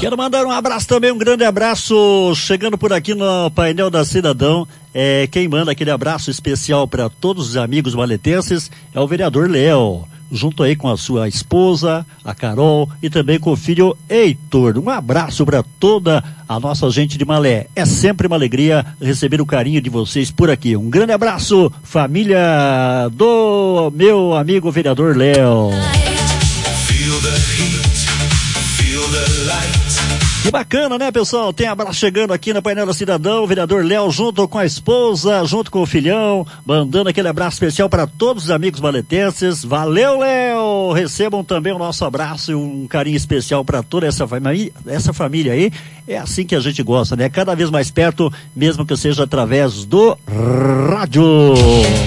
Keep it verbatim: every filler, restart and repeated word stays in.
Quero mandar um abraço também, um grande abraço, chegando por aqui no painel da Cidadão. É, quem manda aquele abraço especial para todos os amigos maletenses é o vereador Léo, junto aí com a sua esposa, a Carol, e também com o filho Heitor. Um abraço para toda a nossa gente de Malé. É sempre uma alegria receber o carinho de vocês por aqui. Um grande abraço, família do meu amigo vereador Léo. Que bacana, né, pessoal? Tem abraço chegando aqui na painel da Cidadão, o vereador Léo junto com a esposa, junto com o filhão, mandando aquele abraço especial para todos os amigos maletenses. Valeu, Léo! Recebam também o nosso abraço e um carinho especial para toda essa família, essa família aí. É assim que a gente gosta, né? Cada vez mais perto, mesmo que seja através do rádio.